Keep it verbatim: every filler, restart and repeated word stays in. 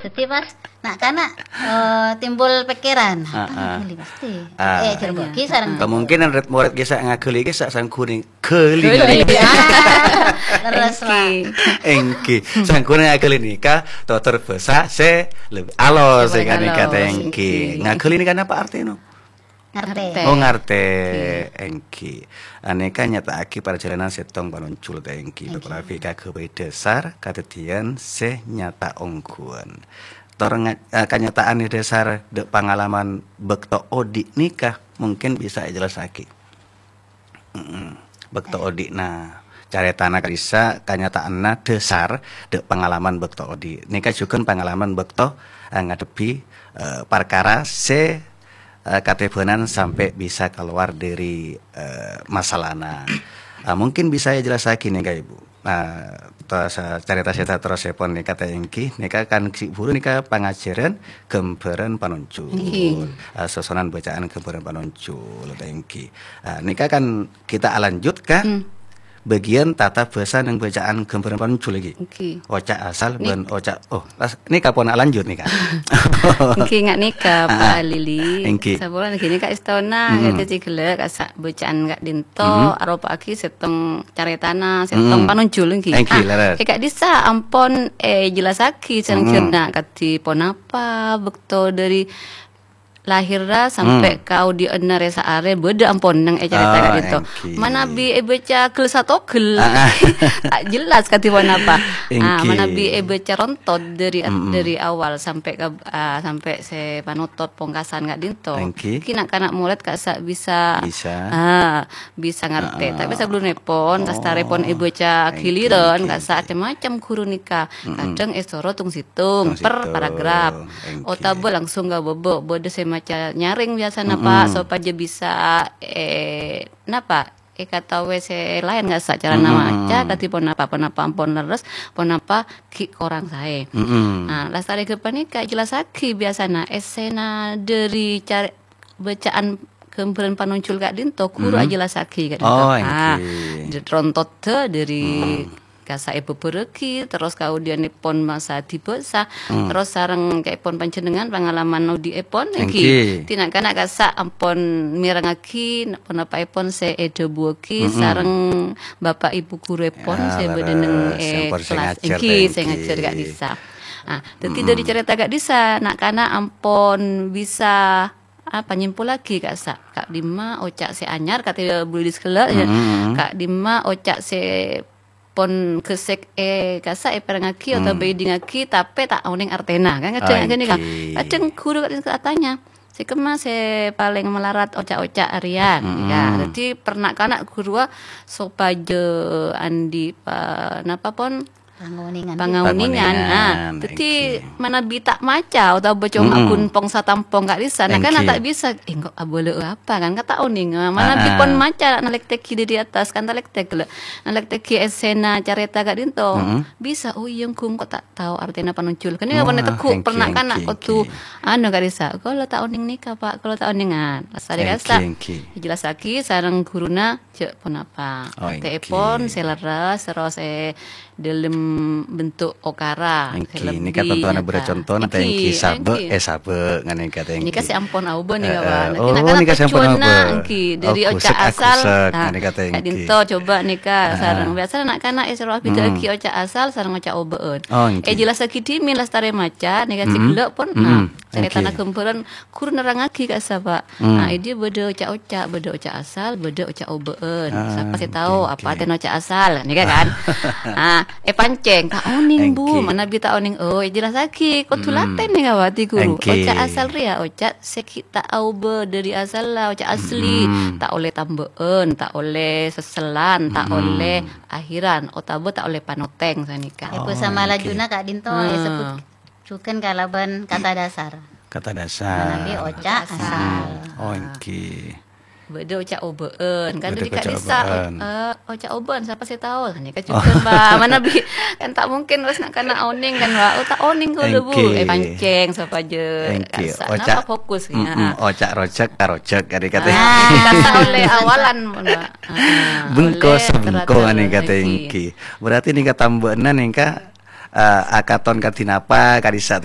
Jadi pas nak kana uh, timbul pikiran apa ngeli pasti. Eh jeruk ki sareng. Kemungkinan murid ki sak ngageli ki sak sangkune geli. Terus wae. Engki sangkune ngageli nikah tutur basa se lebih alus sing kata engki. Ngageli ini kan apa artinya? Ngarte. Oh ngarte engki. Aneka nyatakake perjalanan setong panuncul engki. Tetapi kagawai dasar kadadian se nyata ongguan. Torang kenyataan di dasar de pengalaman bekto odi nikah mungkin bisa jelasake. Bekto odi nah caretana bisa kenyataanna dasar de pengalaman bekto odi. Nikah juga pengalaman bekto ngadepi uh, perkara se uh, katebenan sampai bisa keluar dari uh, masalahna. Uh, mungkin bisa ya jelasake nih Kak Ibu. Nah, terus cerita cerita terus sepon nih kata engki, nikah kan si buru nikah pengajaran gambaran panuncul, uh, susunan bacaan gambaran panuncul, engki. Uh, nikah kan kita lanjutkan hmm. bagian tata bahasa dan bacaan gambaran panuncul lagi. Okay. Ocak asal dan ocak. Oh, nikah pun lanjut nikah. Engki nggak nikah Pak Lili. Engki. Sabulan lagi nikah istana, kita cigelek asa bacaan nggak dinto, aropa aki setong caretana, setong panuncul engki. Engki laras. Kak disa ampon eh jelasaki sareng cerna kati ponapa bekto dari lahirra sampai hmm. kau di enar resa are beda ampon nang e cerita oh, gitu. Mana bi e baca gel satu gel. Tak jelas kati warna apa. Ah, mana bi e baca rontot dari mm-hmm. dari awal sampai ke uh, sampai se panutot pongkasan nggak dinto. Kina kanak murid kasa bisa bisa ah bisa ngerti. Uh, Tapi sebelum nepon, tas oh, tarepon e baca giliran kasa macam guru nikah. Kadang e soro tung situng per paragraf. Otabel langsung gak bobo bodo se maca nyaring biasa napa mm -hmm. supaya bisa eh napa eh kata wc lain nggak sa cara mm -hmm. nama aja kati pon apa pon apa pon leres pon apa ki orang saya mm -hmm. Nah lastari ke panika jelas aki biasa na esena dari cara bacaan gambaran panuncul kak dinto kuru mm -hmm. aja lasaki kak dinto oh, ah rontot dari mm -hmm. kasa ibu bereki terus kemudian ipon masa dibesa hmm. terus sareng kayak ipon panjenengan pengalaman di ipon iki tina kana kasa ampon mirangaki pon apa ipon se edo buoki hmm. sareng bapak ibu guru ipon ya, se bedeneng eh kelas iki saya ngajar gak bisa ah dadi hmm. dari cerita gak bisa nak kana ampon bisa apa nyimpul lagi kak sa kak Dima ocak se anyar kata beli di sekolah hmm. ya kak Dima ocak se pon kesek eh kasa e perangaki atau bayi dingaki tapi tak oning artena kan kadang gini kan kadang guru katanya si kemas se paling melarat oca-oca Aryan mm-hmm. ya jadi pernah kanak guru sopaje andi pa napa pon Panguningan. Panguningan. Nah, jadi mana bi tak maca atau baca akun pong satampong gak bisa. Nah kan tak bisa. Eh kok boleh apa kan kata oning. Mana bi pon maca nalek teki di atas kan nalek teki. Nalek teki esena careta gak dinto. Bisa. Oh iya kum kok tak tahu artinya panuncul. Kan ini pon teku pernah kan aku tuh anu gak bisa. Kalau tak oning nikah Pak, kalau tak oningan. Asal kasa. Jelas lagi sareng guruna cek pon apa. Telepon seleras terus eh dalam bentuk okara. Ini kata tuan bercontoh nanti engki sabe eh sabe ngene kata engki. Ini kasih ampun auba nih kawan. Oh ini kasih ampun auba. Dari oca asal. Ngene kata engki. Dinto coba nikah sareng biasa anak-anak esro bida ki oca asal sareng oca aubeun. Eh jelas lagi dimi lastare maca nika ciglek pun nah cerita na gemperan kur nerangaki ka sapa. Nah dia beda oca-oca, beda oca asal, beda oca aubeun. Siapa sih tahu apa ten oca asal nika kan. Nah eh panceng tak oning bu mana bi tak oning oh jelas lagi kau tulaten nih kawati guru oca asal ria oca sekita aube dari asal lah oca asli mm. tak oleh tambeun tak oleh seselan tak mm. oleh akhiran otabe tak oleh panoteng sanika oh, sama okay. Lajuna kak Dinto hmm. ya sebut cuken kalaban kata dasar kata dasar mana bi oca asal oh okay. Beda oca obeun kan dari kak desa uh, oca obeun siapa sih tahu kan ka juga ba mana bi kan tak mungkin wes nak kana oning kan wa oh, tak oning kudu bu eh panceng sapa je oca fokus ya oca rojak karojak kari kata kata oleh awalan bengko sebengko ngene kata engki berarti nih kata mbeuna nih ka akaton katinapa kadisa